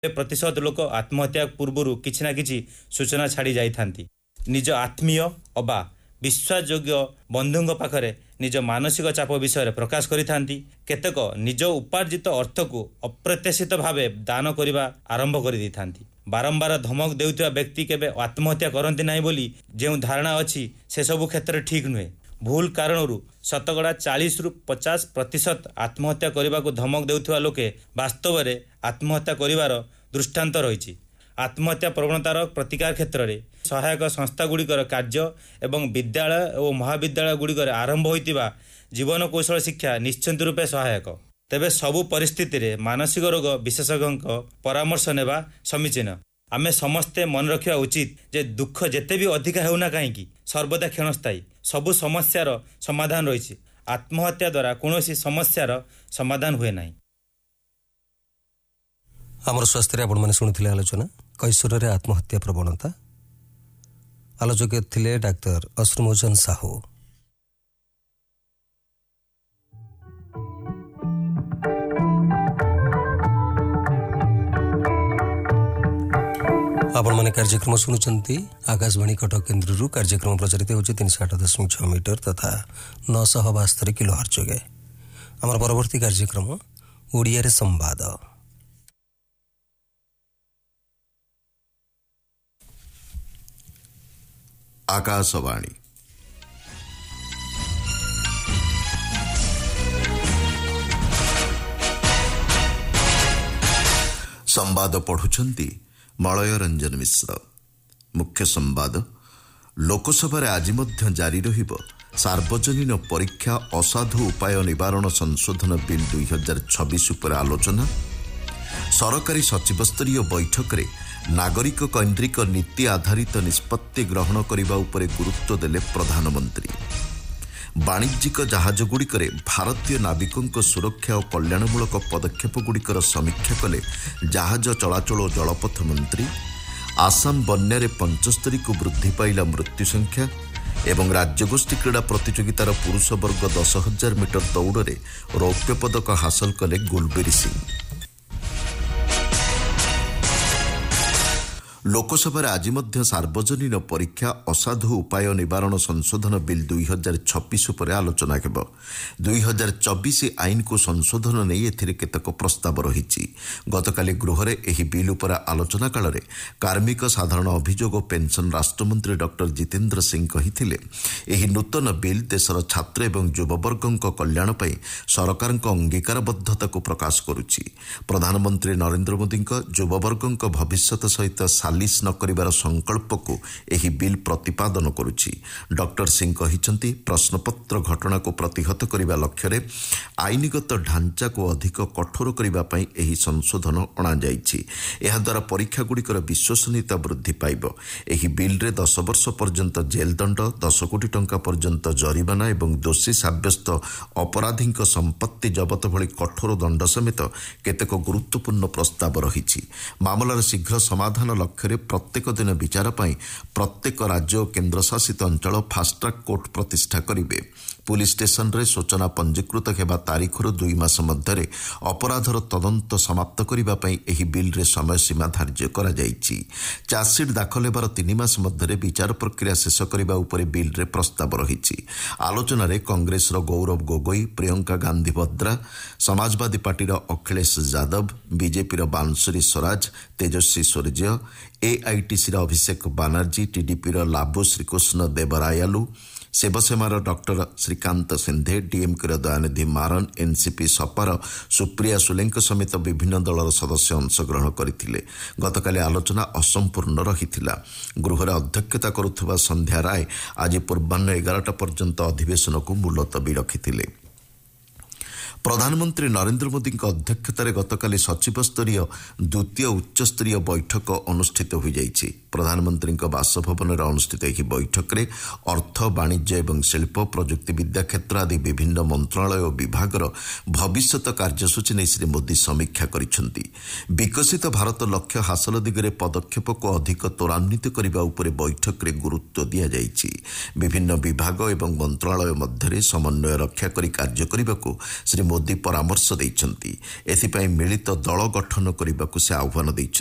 ପ୍ରତିଶତ ଲୋକ ଆତ୍ମହତ୍ୟା ପୂର୍ବରୁ କିଛି ନା କିଛି ସୂଚନା ଛାଡ଼ି ଯାଇଥାନ୍ତି। ନିଜ ଆତ୍ମୀୟ ଅବା ବିଶ୍ୱାସଯୋଗ୍ୟ ବନ୍ଧୁଙ୍କ ପାଖରେ ନିଜ ମାନସିକ ଚାପ ବିଷୟରେ ପ୍ରକାଶ କରିଥାନ୍ତି। କେତେକ ନିଜ ଉପାର୍ଜିତ ଅର୍ଥକୁ ଅପ୍ରତ୍ୟାଶିତ ଭାବେ ଦାନ କରିବା ଆରମ୍ଭ କରିଦେଇଥାନ୍ତି। ବାରମ୍ବାର ଧମକ ଦେଉଥିବା ବ୍ୟକ୍ତି କେବେ ଆତ୍ମହତ୍ୟା କରନ୍ତି ନାହିଁ ବୋଲି ଯେଉଁ ଧାରଣା ଅଛି ସେସବୁ କ୍ଷେତ୍ରରେ ଠିକ୍ ନୁହେଁ। ଭୁଲ କାରଣରୁ ଶତକଡ଼ା 40ରୁ 50% ଆତ୍ମହତ୍ୟା କରିବାକୁ ଧମକ ଦେଉଥିବା ଲୋକେ ବାସ୍ତବରେ ଆତ୍ମହତ୍ୟା କରିବାର ଦୃଷ୍ଟାନ୍ତ ରହିଛି। ଆତ୍ମହତ୍ୟା ପ୍ରବଣତାର ପ୍ରତିକାର କ୍ଷେତ୍ରରେ ସହାୟକ ସଂସ୍ଥାଗୁଡ଼ିକର କାର୍ଯ୍ୟ ଏବଂ ବିଦ୍ୟାଳୟ ଓ ମହାବିଦ୍ୟାଳୟ ଗୁଡ଼ିକରେ ଆରମ୍ଭ ହୋଇଥିବା ଜୀବନ କୌଶଳ ଶିକ୍ଷା ନିଶ୍ଚିତ ରୂପେ ସହାୟକ। ତେବେ ସବୁ ପରିସ୍ଥିତିରେ ମାନସିକ ରୋଗ ବିଶେଷଜ୍ଞଙ୍କ ପରାମର୍ଶ ନେବା ସମୀଚୀନ। ଆମେ ସମସ୍ତେ ମନେ ରଖିବା ଉଚିତ ଯେ ଦୁଃଖ ଯେତେ ବି ଅଧିକା ହେଉନା କାହିଁକି ସର୍ବଦା କ୍ଷଣସ୍ଥାୟୀ। ସବୁ ସମସ୍ୟାର ସମାଧାନ ରହିଛି। ଆତ୍ମହତ୍ୟା ଦ୍ୱାରା କୌଣସି ସମସ୍ୟାର ସମାଧାନ ହୁଏ ନାହିଁ। ଆମର ସ୍ୱାସ୍ଥ୍ୟରେ ଆପଣମାନେ ଶୁଣିଥିଲେ ଆଲୋଚନା କୈଶୋରରେ ଆତ୍ମହତ୍ୟା ପ୍ରବଣତା। ଆଲୋଚକ ଥିଲେ ଡାକ୍ତର ଅଶ୍ରୁମୋଚନ ସାହୁ। ଆପଣମାନେ କାର୍ଯ୍ୟକ୍ରମ ଶୁଣୁଛନ୍ତି ଆକାଶବାଣୀ କଟକ କେନ୍ଦ୍ରରୁ। କାର୍ଯ୍ୟକ୍ରମ ପ୍ରଚାରିତ ହେଉଛି 308.6 ମିଟର ତଥା 972 କିଲୋହର୍ଟ୍ଜ ଯୋଗେ। ଆମର ପରବର୍ତ୍ତୀ କାର୍ଯ୍ୟକ୍ରମ ଓଡ଼ିଆରେ ସମ୍ବାଦ। ଆକାଶବାଣୀ ସମ୍ବାଦ ପଢ଼ୁଛନ୍ତି ମଳୟ ରଞ୍ଜନ ମିଶ୍ର। ମୁଖ୍ୟ ସମ୍ବାଦ। ଲୋକସଭାରେ ଆଜି ମଧ୍ୟ ଜାରି ରହିବ ସାର୍ବଜନୀନ ପରୀକ୍ଷା ଅସାଧୁ ଉପାୟ ନିବାରଣ ସଂଶୋଧନ ବିଲ୍ 2026 ଉପରେ ଆଲୋଚନା। ସରକାରୀ ସଚିବସ୍ତରୀୟ ବୈଠକରେ ନାଗରିକ କୈନ୍ଦ୍ରିକ ନୀତି ଆଧାରିତ ନିଷ୍ପତ୍ତି ଗ୍ରହଣ କରିବା ଉପରେ ଗୁରୁତ୍ୱ ଦେଲେ ପ୍ରଧାନମନ୍ତ୍ରୀ। ବାଣିଜ୍ୟିକ ଜାହାଜଗୁଡ଼ିକରେ ଭାରତୀୟ ନାବିକଙ୍କ ସୁରକ୍ଷା ଓ କଲ୍ୟାଣମୂଳକ ପଦକ୍ଷେପଗୁଡ଼ିକର ସମୀକ୍ଷା କଲେ ଜାହାଜ ଚଳାଚଳ ଓ ଜଳପଥ ମନ୍ତ୍ରୀ। ଆସାମ ବନ୍ୟାରେ 75କୁ ବୃଦ୍ଧି ପାଇଲା ମୃତ୍ୟୁ ସଂଖ୍ୟା ଏବଂ ରାଜ୍ୟଗୋଷ୍ଠୀ କ୍ରୀଡ଼ା ପ୍ରତିଯୋଗିତାର ପୁରୁଷ ବର୍ଗ 10,000 ମିଟର ଦୌଡ଼ରେ ରୌପ୍ୟ ପଦକ ହାସଲ କଲେ ଗୁଲବୀର ସିଂ। ଲୋକସଭାରେ ଆଜି ମଧ୍ୟ ସାର୍ବଜନୀନ ପରୀକ୍ଷା ଅସାଧୁ ଉପାୟ ନିବାରଣ ସଂଶୋଧନ ବିଲ୍ 2026 ଉପରେ ଆଲୋଚନା ହେବ। 2024 ଆଇନକୁ ସଂଶୋଧନ ନେଇ ଏଥିରେ କେତେକ ପ୍ରସ୍ତାବ ରହିଛି। ଗତକାଲି ଗୃହରେ ଏହି ବିଲ୍ ଉପରେ ଆଲୋଚନା କାଳରେ କାର୍ମିକ ସାଧାରଣ ଅଭିଯୋଗ ଓ ପେନ୍ସନ୍ ରାଷ୍ଟ୍ରମନ୍ତ୍ରୀ ଡକ୍ଟର ଜିତେନ୍ଦ୍ର ସିଂ କହିଥିଲେ, ଏହି ନୂତନ ବିଲ୍ ଦେଶର ଛାତ୍ର ଏବଂ ଯୁବବର୍ଗଙ୍କ କଲ୍ୟାଣ ପାଇଁ ସରକାରଙ୍କ ଅଙ୍ଗୀକାରବଦ୍ଧତାକୁ ପ୍ରକାଶ କରୁଛି। ପ୍ରଧାନମନ୍ତ୍ରୀ ନରେନ୍ଦ୍ର ମୋଦିଙ୍କ ଯୁବବର୍ଗଙ୍କ ଭବିଷ୍ୟତ ସହିତ ସାଲିସ ନ କରିବାର ସଂକଳ୍ପକୁ ଏହି ବିଲ୍ ପ୍ରତିପାଦନ କରୁଛି। ଡକ୍ଟର ସିଂ କହିଛନ୍ତି, ପ୍ରଶ୍ନପତ୍ର ଘଟଣାକୁ ପ୍ରତିହତ କରିବା ଲକ୍ଷ୍ୟରେ ଆଇନଗତ ଢାଞ୍ଚାକୁ ଅଧିକ କଠୋର କରିବା ପାଇଁ ଏହି ସଂଶୋଧନ ଅଣାଯାଇଛି। ଏହାଦ୍ୱାରା ପରୀକ୍ଷାଗୁଡ଼ିକର ବିଶ୍ୱସନୀୟତା ବୃଦ୍ଧି ପାଇବ। ଏହି ବିଲ୍ରେ 10 ବର୍ଷ ପର୍ଯ୍ୟନ୍ତ ଜେଲ୍ ଦଣ୍ଡ, 10 କୋଟି ଟଙ୍କା ପର୍ଯ୍ୟନ୍ତ ଜରିମାନା ଏବଂ ଦୋଷୀ ସାବ୍ୟସ୍ତ ଅପରାଧୀଙ୍କ ସମ୍ପତ୍ତି ଜବତ ଭଳି କଠୋର ଦଣ୍ଡ ସମେତ କେତେକ ଗୁରୁତ୍ୱପୂର୍ଣ୍ଣ ପ୍ରସ୍ତାବ ରହିଛି। ମାମଲାର ଶୀଘ୍ର ସମାଧାନ ଲକ୍ଷ୍ୟରେ ପ୍ରତ୍ୟେକ ଦିନ ବିଚାର ପାଇଁ ପ୍ରତ୍ୟେକ ରାଜ୍ୟ ଓ କେନ୍ଦ୍ରଶାସିତ ଅଞ୍ଚଳ ଫାଷ୍ଟ୍ରାକ୍ କୋର୍ଟ ପ୍ରତିଷ୍ଠା କରିବେ। ପୁଲିସ ଷ୍ଟେସନରେ ସୂଚନା ପଞ୍ଜୀକୃତ ହେବା ତାରିଖରୁ 2 ମାସ ମଧ୍ୟରେ ଅପରାଧର ତଦନ୍ତ ସମାପ୍ତ କରିବା ପାଇଁ ଏହି ବିଲ୍ରେ ସମୟସୀମା ଧାର୍ଯ୍ୟ କରାଯାଇଛି। ଚାର୍ଜସିଟ୍ ଦାଖଲ ହେବାର 3 ମାସ ମଧ୍ୟରେ ବିଚାର ପ୍ରକ୍ରିୟା ଶେଷ କରିବା ଉପରେ ବିଲ୍ରେ ପ୍ରସ୍ତାବ ରହିଛି। ଆଲୋଚନାରେ କଂଗ୍ରେସର ଗୌରବ ଗୋଗୋଇ, ପ୍ରିୟଙ୍କା ଗାନ୍ଧୀ ଭଦ୍ରା, ସମାଜବାଦୀ ପାର୍ଟିର ଅଖିଳେଶ ଯାଦବ, ବିଜେପିର ବାନସୁରୀ ସ୍ୱରାଜ, ତେଜସ୍ୱୀ ସୂର୍ଯ୍ୟ, ଏଆଇଟିସିର ଅଭିଷେକ ବାନାର୍ଜୀ, ଟିଡିପିର ଲାଭୁ ଶ୍ରୀକୃଷ୍ଣ ଦେବରାୟାଲୁ, ଶିବସେନାର ଡକ୍ଟର ଶ୍ରୀକାନ୍ତ ସିନ୍ଧେ, ଡିଏମ୍କେର ଦୟାନିଧି ମାରନ, ଏନ୍ସିପି ସପାର ସୁପ୍ରିୟା ସୁଲେଙ୍କ ସମେତ ବିଭିନ୍ନ ଦଳର ସଦସ୍ୟ ଅଂଶଗ୍ରହଣ କରିଥିଲେ। ଗତକାଲି ଆଲୋଚନା ଅସମ୍ପୂର୍ଣ୍ଣ ରହିଥିଲା। ଗୃହରେ ଅଧ୍ୟକ୍ଷତା କରୁଥିବା ସନ୍ଧ୍ୟା ରାୟ ଆଜି ପୂର୍ବାହ୍ନ 11ଟା ପର୍ଯ୍ୟନ୍ତ ଅଧିବେଶନକୁ ମୁଲତବୀ ରଖିଥିଲେ। ପ୍ରଧାନମନ୍ତ୍ରୀ ନରେନ୍ଦ୍ର ମୋଦିଙ୍କ ଅଧ୍ୟକ୍ଷତାରେ ଗତକାଲି ସଚିବସ୍ତରୀୟ ଦ୍ୱିତୀୟ ଉଚ୍ଚସ୍ତରୀୟ ବୈଠକ ଅନୁଷ୍ଠିତ ହୋଇଯାଇଛି। ପ୍ରଧାନମନ୍ତ୍ରୀଙ୍କ ବାସଭବନରେ ଅନୁଷ୍ଠିତ ଏହି ବୈଠକରେ ଅର୍ଥ, ବାଣିଜ୍ୟ ଏବଂ ଶିଳ୍ପ, ପ୍ରଯୁକ୍ତିବିଦ୍ୟା କ୍ଷେତ୍ର ଆଦି ବିଭିନ୍ନ ମନ୍ତ୍ରଣାଳୟ ଓ ବିଭାଗର ଭବିଷ୍ୟତ କାର୍ଯ୍ୟସୂଚୀ ନେଇ ଶ୍ରୀ ମୋଦି ସମୀକ୍ଷା କରିଛନ୍ତି। ବିକଶିତ ଭାରତ ଲକ୍ଷ୍ୟ ହାସଲ ଦିଗରେ ପଦକ୍ଷେପକୁ ଅଧିକ ତ୍ୱରାନ୍ୱିତ କରିବା ଉପରେ ବୈଠକରେ ଗୁରୁତ୍ୱ ଦିଆଯାଇଛି। ବିଭିନ୍ନ ବିଭାଗ ଏବଂ ମନ୍ତ୍ରଣାଳୟ ମଧ୍ୟରେ ସମନ୍ୱୟ ରକ୍ଷା କରି କାର୍ଯ୍ୟ କରିବାକୁ ଶ୍ରୀ ମୋଦି ପରାମର୍ଶ ଦେଇଛନ୍ତି। ଏଥିପାଇଁ ମିଳିତ ଦଳ ଗଠନ କରିବାକୁ ସେ ଆହ୍ୱାନ ଦେଇଛନ୍ତି।